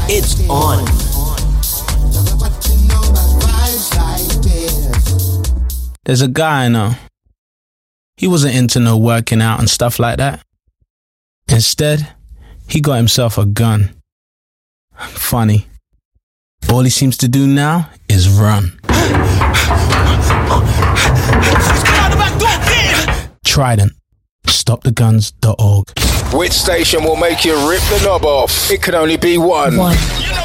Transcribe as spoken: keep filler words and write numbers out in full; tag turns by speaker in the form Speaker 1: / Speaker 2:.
Speaker 1: It's on.
Speaker 2: There's a guy I know. He wasn't into no working out and stuff like that. Instead, he got himself a gun. Funny. All he seems to do now is run. Trident. stop the guns dot org.
Speaker 3: Which station will make you rip the knob off? It can only be one.
Speaker 1: One.
Speaker 3: You know